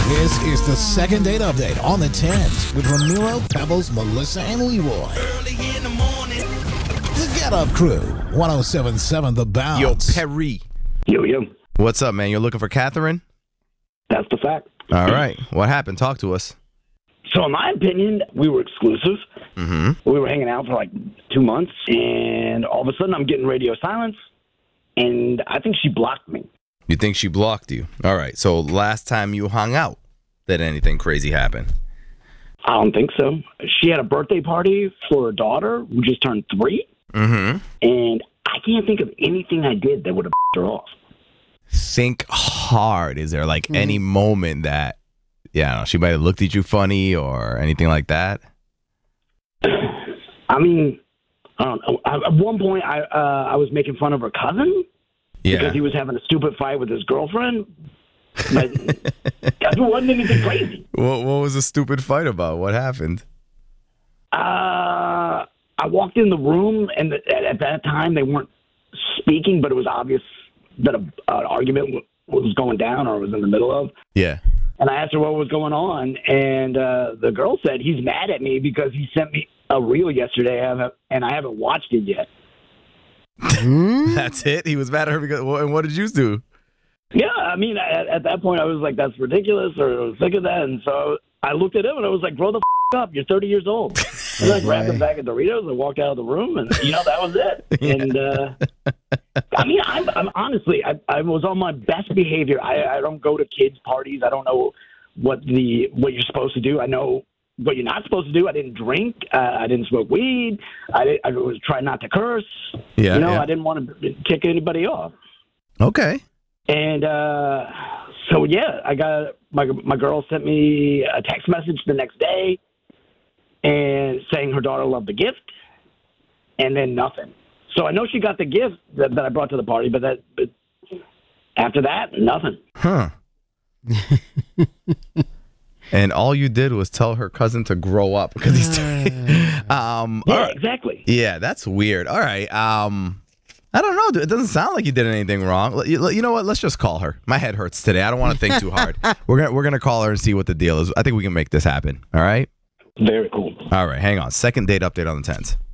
This is the second date update on the 10s with Ramiro, Pebbles, Melissa, and Leroy. Early in the morning. The Get Up Crew, 107.7 The Bounce. Yo, Perry. Yo. What's up, man? You're looking for Catherine? That's the fact. All right. What happened? Talk to us. So in my opinion, we were exclusive. Mm-hmm. We were hanging out for like 2 months, and all of a sudden I'm getting radio silence, and I think she blocked me. You think she blocked you? All right. So last time you hung out, did anything crazy happen? I don't think so. She had a birthday party for her daughter, who just turned 3, Mm-hmm. and I can't think of anything I did that would have her off. Think hard. Is there like any moment that, I don't know, she might have looked at you funny or anything like that? I mean, I don't know. At one point, I was making fun of her cousin because he was having a stupid fight with his girlfriend. But it wasn't anything crazy. What was the stupid fight about? What happened? I walked in the room, and at that time they weren't speaking, but it was obvious that an argument was going down or was in the middle of. Yeah. And I asked her what was going on, and the girl said he's mad at me because he sent me a reel yesterday, and I haven't watched it yet. That's it? He was mad at her because, and what did you do? Yeah, I mean, at that point I was like, that's ridiculous, or I was sick of that, and so I looked at him and I was like, grow the up, you're 30 years old. And I grabbed a bag of Doritos and walked out of the room, and that was it. And I mean, I'm honestly, I was on my best behavior. I don't go to kids' parties. I don't know what you're supposed to do. I know what you're not supposed to do. I didn't drink. I didn't smoke weed. I was trying not to curse. Yeah, I didn't want to kick anybody off. Okay. And so I got my girl sent me a text message the next day, and saying her daughter loved the gift, and then nothing. So I know she got the gift that I brought to the party, but after that, nothing. Huh. And all you did was tell her cousin to grow up because he's Exactly. Yeah, that's weird. All right. I don't know. It doesn't sound like you did anything wrong. You know what? Let's just call her. My head hurts today. I don't want to think too hard. We're gonna call her and see what the deal is. I think we can make this happen. All right. Very cool. All right. Hang on. Second date update on the 10s.